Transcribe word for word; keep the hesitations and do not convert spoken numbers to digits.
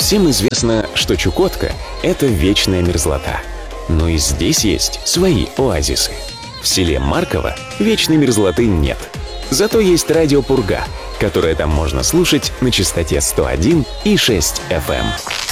Всем известно, что Чукотка – это вечная мерзлота. Но и здесь есть свои оазисы. В селе Марково вечной мерзлоты нет. Зато есть радио «Пурга», которое там можно слушать на частоте сто один и шесть эф эм.